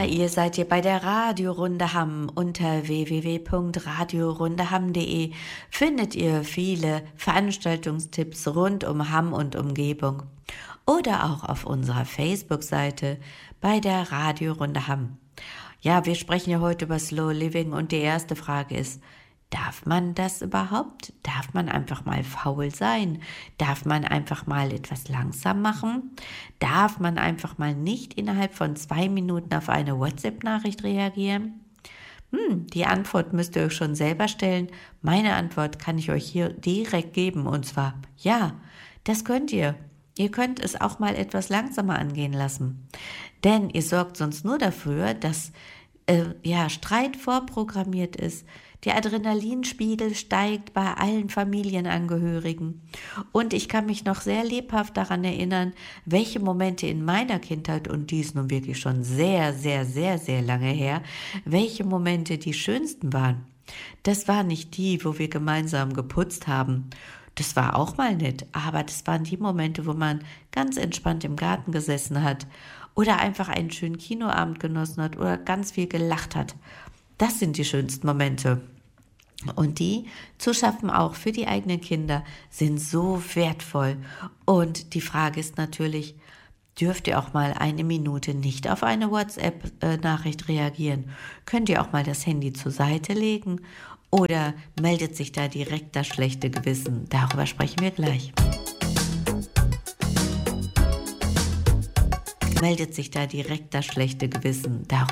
Ja, ihr seid hier bei der Radiorunde Hamm. Unter www.radiorundehamm.de findet ihr viele Veranstaltungstipps rund um Hamm und Umgebung. Oder auch auf unserer Facebook-Seite bei der Radiorunde Hamm. Ja, wir sprechen ja heute über Slow Living und die erste Frage ist, darf man das überhaupt? Darf man einfach mal faul sein? Darf man einfach mal etwas langsam machen? Darf man einfach mal nicht innerhalb von 2 Minuten auf eine WhatsApp-Nachricht reagieren? Die Antwort müsst ihr euch schon selber stellen. Meine Antwort kann ich euch hier direkt geben und zwar ja, das könnt ihr. Ihr könnt es auch mal etwas langsamer angehen lassen. Denn ihr sorgt sonst nur dafür, dass Streit vorprogrammiert ist. Der Adrenalinspiegel steigt bei allen Familienangehörigen. Und ich kann mich noch sehr lebhaft daran erinnern, welche Momente in meiner Kindheit, und die ist nun wirklich schon sehr, sehr, sehr, sehr lange her, welche Momente die schönsten waren. Das waren nicht die, wo wir gemeinsam geputzt haben. Das war auch mal nett, aber das waren die Momente, wo man ganz entspannt im Garten gesessen hat oder einfach einen schönen Kinoabend genossen hat oder ganz viel gelacht hat. Das sind die schönsten Momente. Und die zu schaffen, auch für die eigenen Kinder, sind so wertvoll. Und die Frage ist natürlich, dürft ihr auch mal 1 Minute nicht auf eine WhatsApp-Nachricht reagieren? Könnt ihr auch mal das Handy zur Seite legen? Oder meldet sich da direkt das schlechte Gewissen? Darüber sprechen wir gleich. Meldet sich da direkt das schlechte Gewissen? Darüber